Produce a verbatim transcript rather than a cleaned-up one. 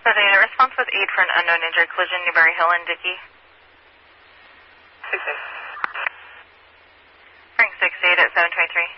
So the unit response was eight for an unknown injured collision, Newberry Hill and Dickey. six eight. Frank six eight at seven twenty-three.